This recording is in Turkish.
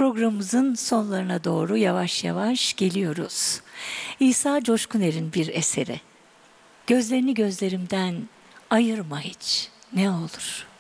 programımızın sonlarına doğru yavaş yavaş geliyoruz. İsa Coşkuner'in bir eseri. Gözlerini gözlerimden ayırma hiç, ne olur.